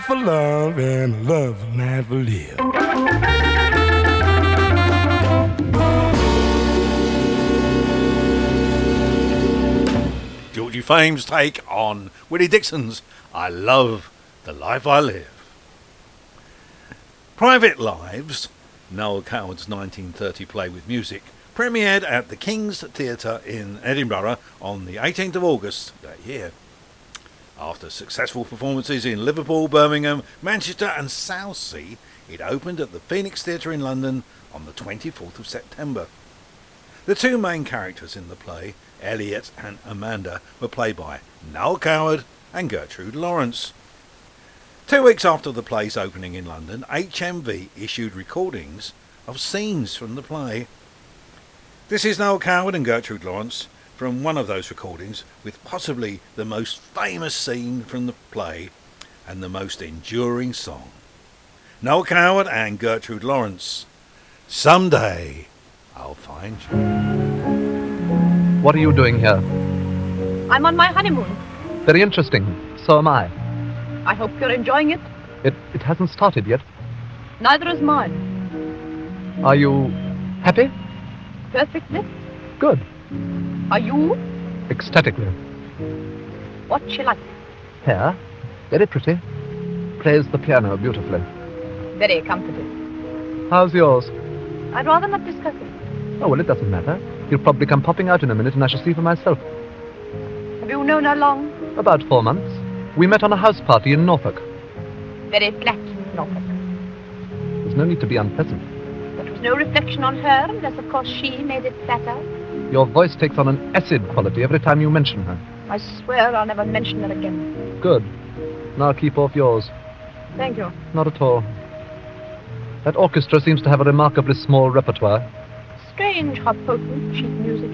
For love and love and never live. Georgie Fame's take on Willie Dixon's I Love the Life I Live. Private Lives, Noel Coward's 1930 play with music, premiered at the King's Theatre in Edinburgh on the 18th of August that year. After successful performances in Liverpool, Birmingham, Manchester and Southsea, it opened at the Phoenix Theatre in London on the 24th of September. The two main characters in the play, Elliot and Amanda, were played by Noel Coward and Gertrude Lawrence. 2 weeks after the play's opening in London, HMV issued recordings of scenes from the play. This is Noel Coward and Gertrude Lawrence from one of those recordings, with possibly the most famous scene from the play and the most enduring song. Noel Coward and Gertrude Lawrence, Someday I'll Find You. What are you doing here? I'm on my honeymoon. Very interesting. So am I. I hope you're enjoying it. It hasn't started yet. Neither is mine. Are you happy? Perfectly. Good. Are you? Ecstatically. What's she like? Hair? Very pretty. Plays the piano beautifully. Very comfortable. How's yours? I'd rather not discuss it. Oh, well, it doesn't matter. He'll probably come popping out in a minute and I shall see for myself. Have you known her long? About 4 months. We met on a house party in Norfolk. Very flat, Norfolk. There's no need to be unpleasant. There was no reflection on her, unless, of course, she made it flatter. Your voice takes on an acid quality every time you mention her. I swear I'll never mention her again. Good. Now keep off yours. Thank you. Not at all. That orchestra seems to have a remarkably small repertoire. Strange how potent sheet music